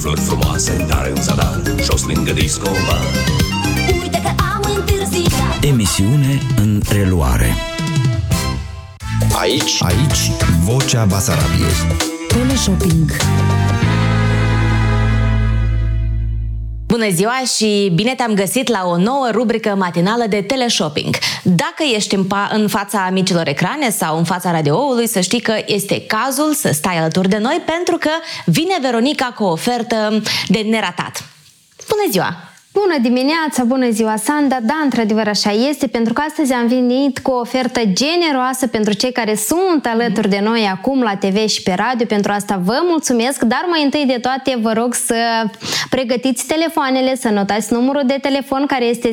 Flori frumoase în tare în zadar, jos lângă disco bar. Uite că am întârziat. Emisiune în reluare. Aici, Vocea Basarabiei. Teleshopping. Bună ziua și bine te-am găsit la o nouă rubrică matinală de teleshopping. Dacă ești în fața micilor ecrane sau în fața radioului, să știi că este cazul să stai alături de noi pentru că vine Veronica cu o ofertă de neratat. Bună ziua! Bună dimineața, bună ziua, Sanda! Da, într-adevăr așa este, pentru că astăzi am venit cu o ofertă generoasă pentru cei care sunt alături de noi acum la TV și pe radio. Pentru asta vă mulțumesc, dar mai întâi de toate vă rog să pregătiți telefoanele, să notați numărul de telefon care este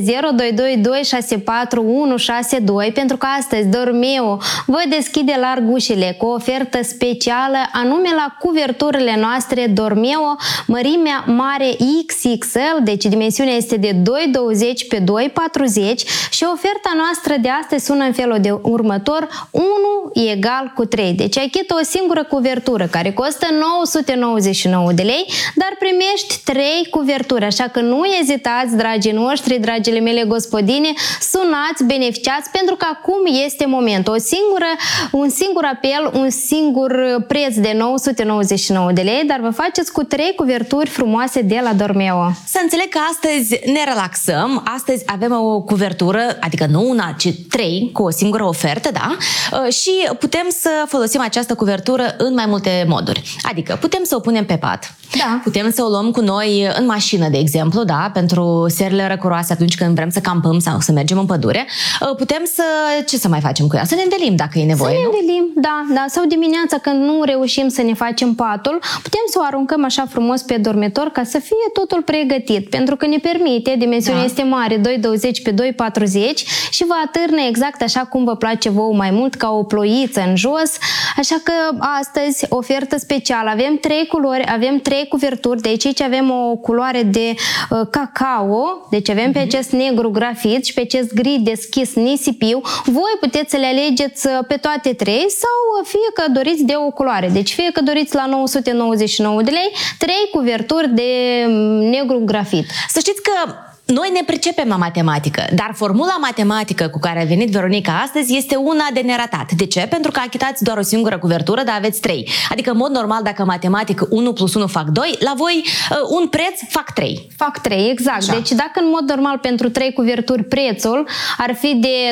0222641162, pentru că astăzi Dormeo vă deschide larg ușile cu o ofertă specială, anume la cuverturile noastre Dormeo, mărimea mare XXL, deci dimensiunea este de 2,20 pe 2,40 și oferta noastră de astăzi sună în felul de următor: 1 egal cu 3. Deci achită o singură cuvertură care costă 999 de lei, dar primești 3 cuverturi, așa că nu ezitați, dragii noștri, dragile mele gospodine, sunați, beneficiați, pentru că acum este momentul. Un singur apel, un singur preț de 999 de lei, dar vă faceți cu 3 cuverturi frumoase de la Dormeo. Să înțeleg că astăzi ne relaxăm, astăzi avem o cuvertură, adică nu una, ci 3, cu o singură ofertă, da? Și putem să folosim această cuvertură în mai multe moduri. Adică putem să o punem pe pat, da. Putem să o luăm cu noi în mașină, de exemplu, da? Pentru serile răcoroase atunci când vrem să campăm sau să mergem în pădure. Putem să... ce să mai facem cu ea? Să ne învelim dacă e nevoie, să ne învelim, da. Sau dimineața când nu reușim să ne facem patul, putem să o aruncăm așa frumos pe dormitor ca să fie totul pregătit, pentru că ne permite, dimensiunea este mare, 2,20 pe 2,40 și vă atârnă exact așa cum vă place vouă, mai mult ca o ploiță în jos. Așa că astăzi ofertă specială, avem 3 culori, avem 3 cuverturi, deci aici avem o culoare de cacao, deci avem pe acest negru grafit și pe acest gri deschis nisipiu. Voi puteți să le alegeți pe toate 3 sau fie că doriți de o culoare, deci fie că doriți la 999 de lei 3 cuverturi de negru grafit. Să știți că noi ne pricepem la matematică, dar formula matematică cu care a venit Veronica astăzi este una de neratat. De ce? Pentru că achitați doar o singură cuvertură, dar aveți 3. Adică, în mod normal, dacă matematic 1 plus 1 fac 2, la voi un preț fac 3. Fac 3, exact. Așa. Deci dacă în mod normal pentru 3 cuverturi prețul ar fi de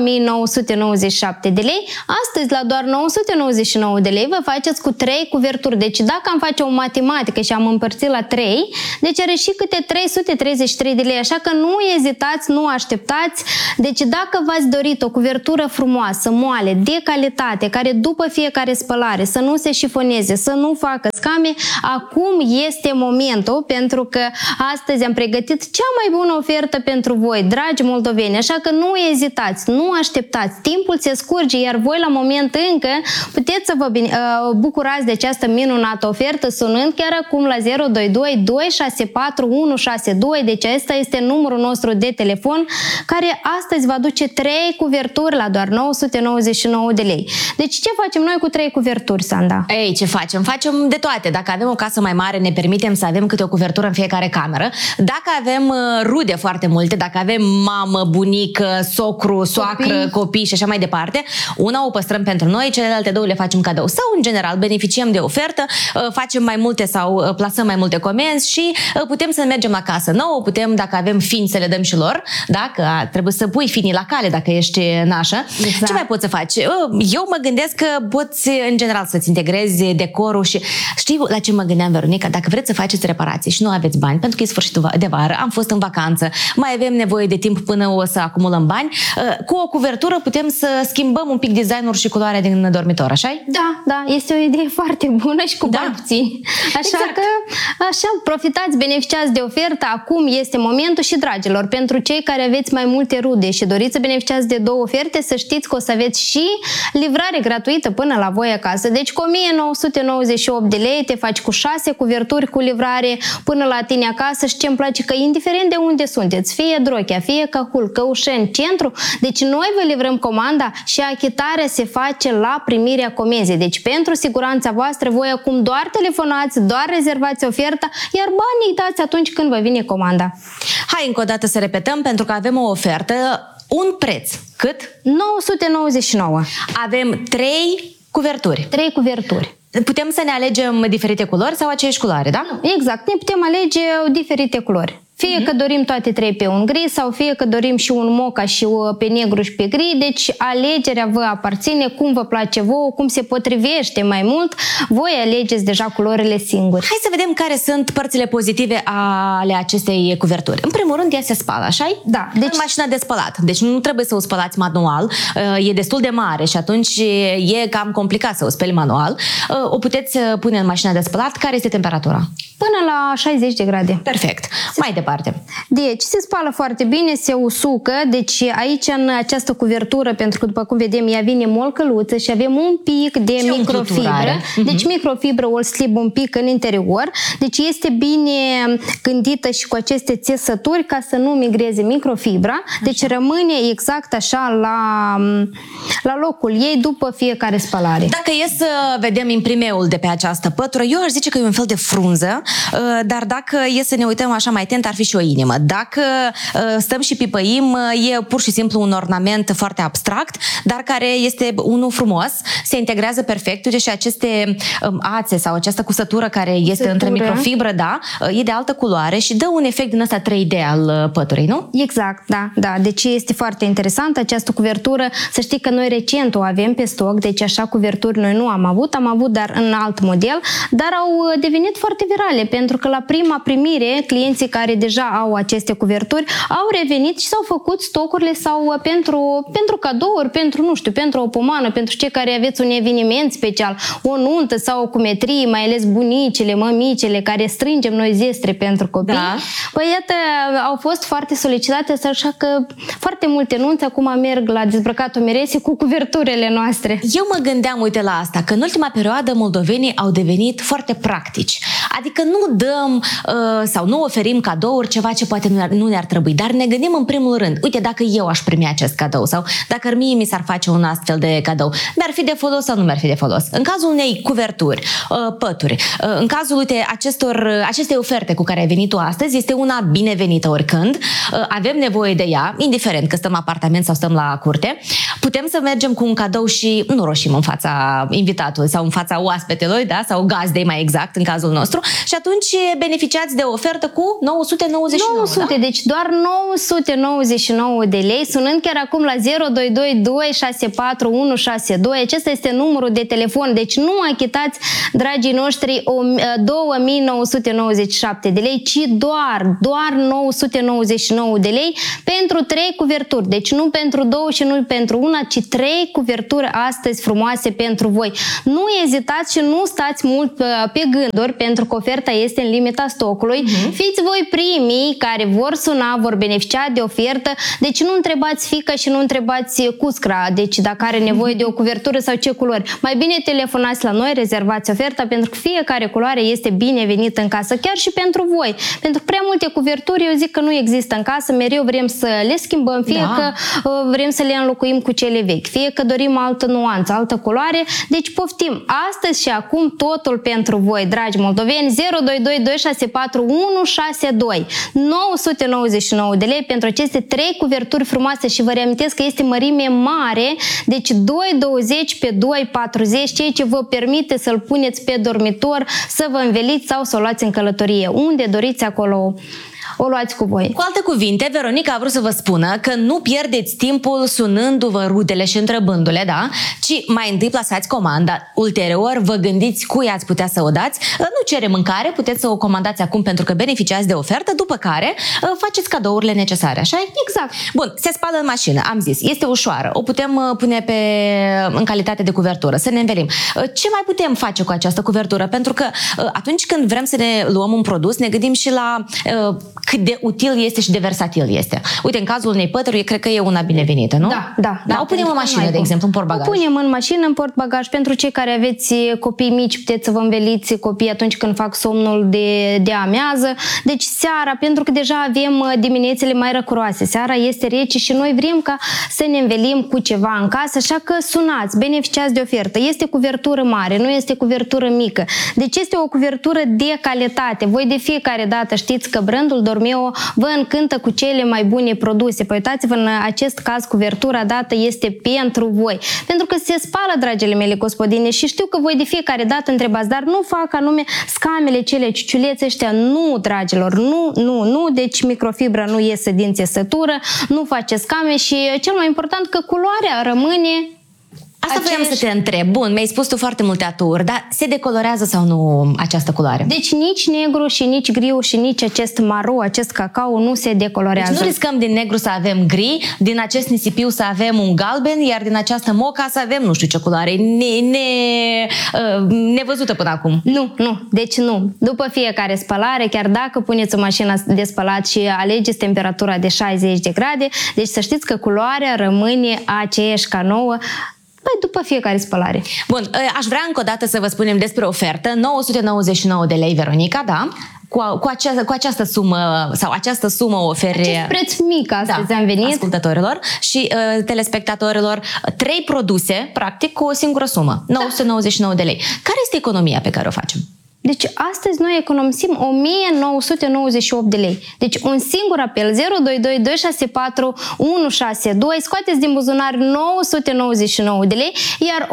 2997 de lei, astăzi la doar 999 de lei vă faceți cu 3 cuverturi. Deci dacă am face o matematică și am împărțit la 3, deci are și câte 333 de lei. Așa că nu ezitați, nu așteptați. Deci dacă v-ați dorit o cuvertură frumoasă, moale, de calitate, care după fiecare spălare să nu se șifoneze, să nu facă scame, acum este momentul, pentru că astăzi am pregătit cea mai bună ofertă pentru voi, dragi moldoveni. Așa că nu ezitați, nu așteptați. Timpul se scurge, iar voi la moment încă puteți să vă bucurați de această minunată ofertă sunând chiar acum la 022 264 162. Deci asta este numărul nostru de telefon, care astăzi va duce 3 cuverturi la doar 999 de lei. Deci ce facem noi cu 3 cuverturi, Sanda? Ei, ce facem? Facem de toate. Dacă avem o casă mai mare, ne permitem să avem câte o cuvertură în fiecare cameră. Dacă avem rude foarte multe, dacă avem mamă, bunică, socru, soacră, copii și așa mai departe, una o păstrăm pentru noi, celelalte 2 le facem cadou. Sau, în general, beneficiem de ofertă, facem mai multe sau plasăm mai multe comenzi și putem să mergem la casă nouă, putem, dacă avem fini, să le dăm și lor, da? Că trebuie să pui finii la cale dacă ești nașă. Exact. Ce mai poți să faci? Eu mă gândesc că poți, în general, să-ți integrezi decorul și știi la ce mă gândeam, Veronica? Dacă vreți să faceți reparații și nu aveți bani, pentru că e sfârșitul de vară, am fost în vacanță, mai avem nevoie de timp până o să acumulăm bani, cu o cuvertură putem să schimbăm un pic designul și culoarea din dormitor, așa-i? Da, este o idee foarte bună și cu bani puțini. Așa că, așa, profitați, beneficiați de ofertă, acum este momentul. momentul și, dragilor, pentru cei care aveți mai multe rude și doriți să beneficiați de 2 oferte, să știți că o să aveți și livrare gratuită până la voi acasă. Deci cu 1998 de lei te faci cu 6 cuverturi cu livrare până la tine acasă și ce-mi place că indiferent de unde sunteți, fie Drochea, fie Cahul, Căușeni, centru, deci noi vă livrăm comanda și achitarea se face la primirea comenzii. Deci pentru siguranța voastră, voi acum doar telefonați, doar rezervați oferta, iar banii îi dați atunci când vă vine comanda. Hai încă o dată să repetăm, pentru că avem o ofertă, un preț. Cât? 999. Avem 3 cuverturi. 3 cuverturi. Putem să ne alegem diferite culori sau aceeași culoare, da? Exact, ne putem alege diferite culori. Fie că dorim toate 3 pe un gri sau fie că dorim și un moca și pe negru și pe gri, deci alegerea vă aparține, cum vă place vouă, cum se potrivește mai mult, voi alegeți deja culorile singuri. Hai să vedem care sunt părțile pozitive ale acestei cuverturi. În primul rând, ea se spală, așa-i? Da. Deci în mașina de spălat. Deci nu trebuie să o spălați manual, e destul de mare și atunci e cam complicat să o speli manual. O puteți pune în mașina de spălat. Care este temperatura? Până la 60 de grade. Perfect. Mai departe. Deci se spală foarte bine, se usucă, deci aici în această cuvertură, pentru că după cum vedem ea vine mult căluță și avem un pic de microfibră. Deci microfibră o slib un pic în interior, deci este bine gândită și cu aceste țesături ca să nu migreze microfibra, deci rămâne exact așa la locul ei după fiecare spălare. Dacă e să vedem imprimeul de pe această pătură, eu aș zice că e un fel de frunză, dar dacă e să ne uităm așa mai atent, ar fi și o inimă. Dacă stăm și pipăim, e pur și simplu un ornament foarte abstract, dar care este unul frumos, se integrează perfect. Uite, și aceste ațe sau această cusătură care este între microfibră, da, e de altă culoare și dă un efect din ăsta 3D al păturii, nu? Exact, da. Deci este foarte interesant această cuvertură. Să știi că noi recent o avem pe stoc, deci așa cuverturi noi nu am avut dar în alt model, dar au devenit foarte virale, pentru că la prima primire, clienții care deja au aceste cuverturi au revenit și s-au făcut stocurile sau pentru cadouri, pentru, nu știu, pentru o pomană, pentru cei care aveți un eveniment special, o nuntă sau o cumetrie, mai ales bunicile, mămicile, care strângem noi zestre pentru copii. Da. Păi iată, au fost foarte solicitate, așa că foarte multe nunți acum merg la dezbrăcat-o mirese cu cuverturile noastre. Eu mă gândeam, uite la asta, că în ultima perioadă moldovenii au devenit foarte practici. Adică nu dăm sau nu oferim cadouri ceva ce poate nu ne-ar trebui, dar ne gândim în primul rând, uite, dacă eu aș primi acest cadou sau dacă mie mi s-ar face un astfel de cadou, mi-ar fi de folos sau nu mi-ar fi de folos? În cazul unei cuverturi, pături, în cazul, uite, acestei oferte cu care ai venit tu astăzi, este una binevenită oricând, avem nevoie de ea, indiferent că stăm la apartament sau stăm la curte, putem să mergem cu un cadou și nu roșim în fața invitatului sau în fața oaspetelor, da? Sau gazdei mai exact în cazul nostru, și atunci beneficiați de o ofertă cu 999, 900, da? Deci doar 999 de lei, sunând chiar acum la 0222641162. Acesta este numărul de telefon, deci nu achitați, dragii noștri, 2997 de lei, ci doar 999 de lei pentru 3 cuverturi. Deci nu pentru 2 și nu pentru una, ci 3 cuverturi astăzi frumoase pentru voi. Nu ezitați și nu stați mult pe gânduri, pentru că oferta este în limita stocului. Fiți voi primii care vor suna, vor beneficia de ofertă, deci nu întrebați fiica și nu întrebați cuscra, deci dacă are nevoie de o cuvertură sau ce culori. Mai bine telefonați la noi, rezervați oferta, pentru că fiecare culoare este binevenită în casă, chiar și pentru voi. Pentru că prea multe cuverturi, eu zic că nu există în casă, mereu vrem să le schimbăm, fie că vrem să le înlocuim cu cele vechi, fie că dorim altă nuanță, altă culoare, deci poftim. Astăzi și acum totul pentru voi, dragi moldoveni, 0222641162, 999 de lei pentru aceste 3 cuverturi frumoase și vă reamintesc că este mărime mare, deci 2,20 pe 2,40, ceea ce vă permite să-l puneți pe dormitor, să vă înveliți sau să o luați în călătorie. Unde doriți, acolo o luați cu voi. Cu alte cuvinte, Veronica a vrut să vă spună că nu pierdeți timpul sunându-vă rudele și întrebându-le, da? Ci mai întâi plasați comanda, ulterior vă gândiți cui ați putea să o dați, nu cere mâncare, puteți să o comandați acum pentru că beneficiați de ofertă, după care faceți cadourile necesare, așa? Exact. Bun, se spală în mașină, am zis, este ușoară, o putem pune în calitate de cuvertură, să ne învelim. Ce mai putem face cu această cuvertură? Pentru că atunci când vrem să ne luăm un produs, ne gândim și la cât de util este și de versatil este. Uite, în cazul unei pături, cred că e una binevenită, nu? Da. O punem în mașină, de exemplu, în portbagaj. O punem în mașină, în portbagaj. Pentru cei care aveți copii mici, puteți să vă înveliți copiii atunci când fac somnul de amiază. Deci seara, pentru că deja avem diminețile mai răcuroase, seara este rece și noi vrem ca să ne învelim cu ceva în casă, așa că sunați, beneficiați de ofertă. Este cuvertură mare, nu este cuvertură mică. Deci este o cuvertură de calitate. Voi de fiecare dată știți că brandul Dormeo vă încântă cu cele mai bune produse. Păi uitați-vă, în acest caz, cuvertura dată este pentru voi. Pentru că se spală, dragile mele gospodine, și știu că voi de fiecare dată întrebați, dar nu fac anume scamele cele, ciuciulețe ăștia. Nu, dragilor, nu. Deci microfibra nu iese din țesătură, nu face scame și cel mai important că culoarea rămâne. Asta voiam să te întreb. Bun, mi-ai spus tu foarte multe aturi, dar se decolorează sau nu această culoare? Deci nici negru și nici griu și nici acest maro, acest cacao nu se decolorează. Deci nu riscăm din negru să avem gri, din acest nisipiu să avem un galben, iar din această moca să avem nu știu ce culoare, nevăzută până acum. Nu. Deci nu. După fiecare spălare, chiar dacă puneți o mașină de spălat și alegeți temperatura de 60 de grade, deci să știți că culoarea rămâne aceeași ca nouă. După fiecare spălare. Bun, aș vrea încă o dată să vă spunem despre ofertă. 999 de lei, Veronica, da? Cu această sumă, sau această sumă oferi... Acest preț mic astăzi am venit. Ascultătorilor și telespectatorilor 3 produse, practic, cu o singură sumă. 999 de lei. Care este economia pe care o facem? Deci astăzi noi economisim 1998 de lei. Deci un singur apel 022 264 162, scoateți din buzunar 999 de lei, iar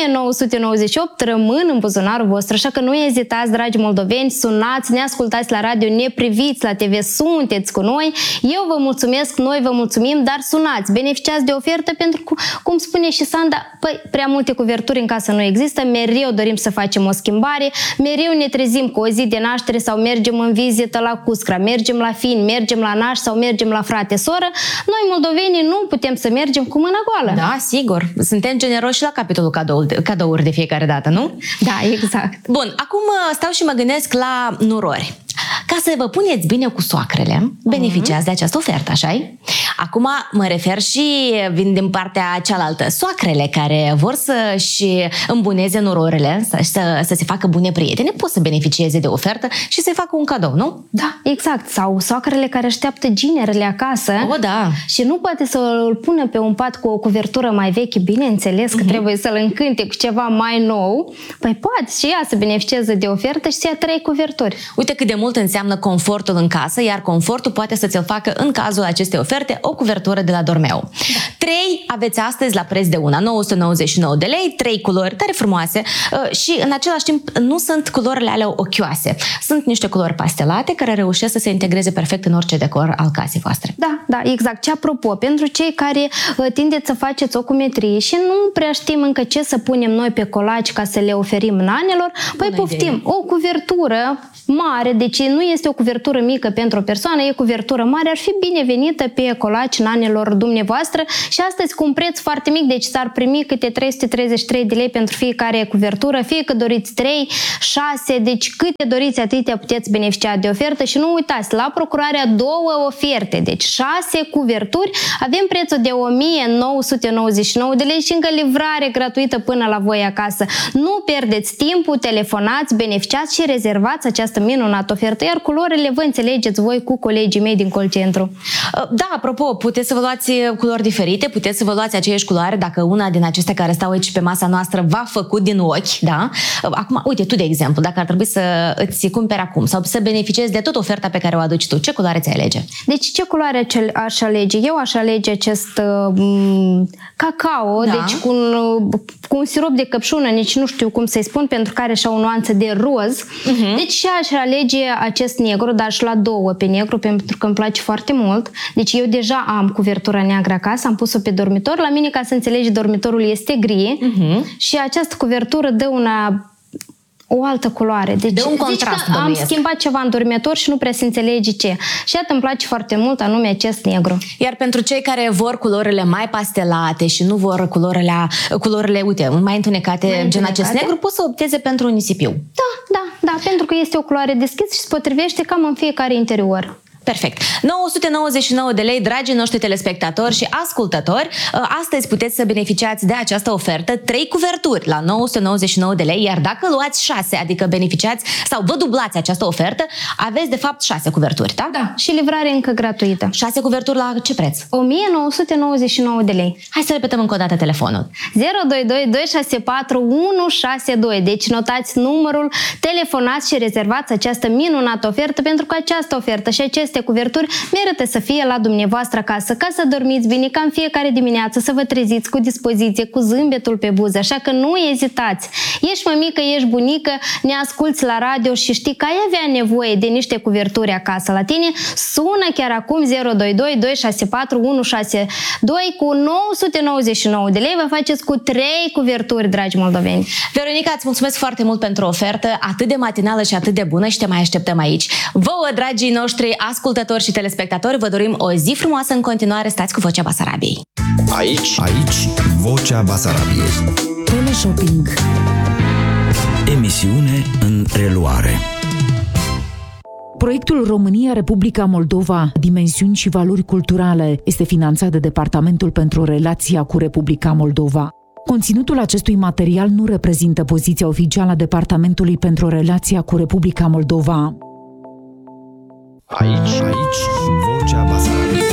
1998 rămân în buzunarul vostru. Așa că nu ezitați, dragi moldoveni, sunați, ne ascultați la radio, ne priviți la TV, sunteți cu noi. Eu vă mulțumesc, noi vă mulțumim, dar sunați, beneficiați de ofertă pentru că, cum spune și Sanda, prea multe cuverturi în casă nu există, mereu dorim să facem o schimbare, mereu ne trezim cu o zi de naștere sau mergem în vizită la Cuscra, mergem la fin, mergem la naș sau mergem la frate, soră. Noi, moldovenii, nu putem să mergem cu mâna goală. Da, sigur. Suntem generoși la capitolul cadouri de fiecare dată, nu? Da, exact. Bun, acum stau și mă gândesc la nurori. Ca să vă puneți bine cu soacrele, beneficiați de această ofertă, așa-i? Acum mă refer și vin din partea cealaltă. Soacrele care vor să-și îmbuneze nurorile, să se facă bune prietene, pot să beneficieze de ofertă și să-i facă un cadou, nu? Da, exact. Sau soacrele care așteaptă ginerele acasă da. Și nu poate să-l pună pe un pat cu o cuvertură mai veche, bineînțeles că trebuie să-l încânte cu ceva mai nou. Păi poate și ea să beneficieze de ofertă și să ia 3 cuverturi. Uite cât de mult înseamnă confortul în casă, iar confortul poate să ți-l facă în cazul acestei oferte o cuvertură de la Dormeo. 3 aveți astăzi la preț de una, 999 de lei, 3 culori tare frumoase și în același timp nu sunt culorile alea ochioase. Sunt niște culori pastelate care reușesc să se integreze perfect în orice decor al casei voastre. Da, exact. Și apropo, pentru cei care tindeți să faceți ocumetrie și nu prea știm încă ce să punem noi pe colaci ca să le oferim nanelor, păi poftim, o cuvertură mare, deci nu este o cuvertură mică pentru o persoană, e cuvertură mare, ar fi binevenită pe colaci nanelor dumneavoastră și astăzi cu un preț foarte mic, deci s-ar primi câte 333 de lei pentru fiecare cuvertură, fie că doriți 3, 6, deci câte doriți atâtea puteți beneficia de ofertă și nu uitați, la procurarea 2 oferte, deci 6 cuverturi, avem prețul de 1999 de lei și încă livrare gratuită până la voi acasă. Nu pierdeți timpul, telefonați, beneficiați și rezervați această minunată ofertă, iar culorile vă înțelegeți voi cu colegii mei din call centru. Da, apropo, puteți să vă luați culori diferite, puteți să vă luați aceeași culoare dacă una din acestea care stau aici pe masa noastră v-a făcut din ochi, da? Acum, uite, tu de exemplu, dacă ar trebui să îți cumperi acum sau să beneficiezi de tot oferta pe care o aduci tu, ce culoare ți-ai alege? Deci ce culoare aș alege? Eu aș alege acest cacao, da. Deci cu un sirop de căpșună, nici nu știu cum să-i spun, pentru că are așa o nuanță de roz. Deci și aș alege acest negru, dar și la 2 pe negru, pentru că îmi place foarte mult. Deci eu deja am cuvertura neagră acasă, am pus-o pe dormitor. La mine, ca să înțelegi, dormitorul este gri și această cuvertură dă o altă culoare. Deci de un contrast, am schimbat ceva în dormitor și nu prea se înțelege ce. Și iată, îmi place foarte mult, anume acest negru. Iar pentru cei care vor culorile mai pastelate și nu vor culorile, uite, mai întunecate, gen acest negru, pot să opteze pentru un nisipiu. Da, pentru că este o culoare deschisă și se potrivește cam în fiecare interior. Perfect. 999 de lei, dragii noștri telespectatori și ascultători. Astăzi puteți să beneficiați de această ofertă, 3 cuverturi la 999 de lei, iar dacă luați 6, adică beneficiați sau vă dublați această ofertă, aveți de fapt 6 cuverturi, da? Da, și livrare încă gratuită. 6 cuverturi la ce preț? 1999 de lei. Hai să repetăm încă o dată telefonul. 022 264 162. Deci notați numărul, telefonați și rezervați această minunată ofertă, pentru că această ofertă și aceste cuverturi merită să fie la dumneavoastră acasă, ca să dormiți bine, ca în fiecare dimineață să vă treziți cu dispoziție, cu zâmbetul pe buze, așa că nu ezitați. Ești mămică, ești bunică, ne asculți la radio și știi că ai avea nevoie de niște cuverturi acasă la tine, sună chiar acum 022 264 162 cu 999 de lei, vă faceți cu 3 cuverturi, dragi moldoveni. Veronica, îți mulțumesc foarte mult pentru ofertă atât de matinală și atât de bună și te mai așteptăm aici. Vouă, dragii noștri ascultători și telespectatori, vă dorim o zi frumoasă în continuare. Stați cu Vocea Basarabiei. Aici Vocea Basarabiei. Teleshopping. Emisiune în reluare. Proiectul România-Republica Moldova, dimensiuni și valori culturale, este finanțat de Departamentul pentru Relația cu Republica Moldova. Conținutul acestui material nu reprezintă poziția oficială a Departamentului pentru Relația cu Republica Moldova. Aici